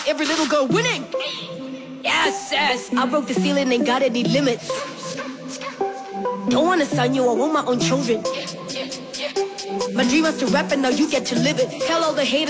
Every little girl winning. Yes, yes. I broke the ceiling, ain't got any limits. Don't wanna son you, I want my own children. My dream was to rap and now you get to live it. Tell all the haters